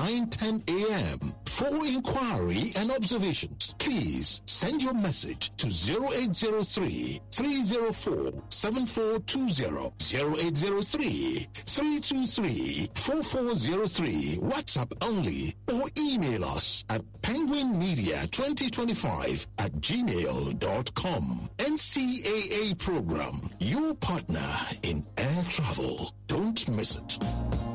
9:10 a.m. For inquiry and observations, please send your message to 0803-304-7420, 0803-323-4403, WhatsApp only, or email us at penguinmedia2025@gmail.com. NCAA program, your partner in air travel. Don't miss it.